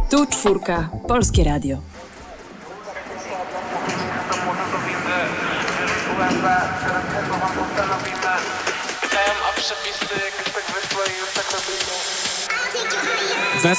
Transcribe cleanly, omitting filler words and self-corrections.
Tu czwórka, Polskie Radio. Pytałem o przepisy, jak tak wyszło i już tak robimy.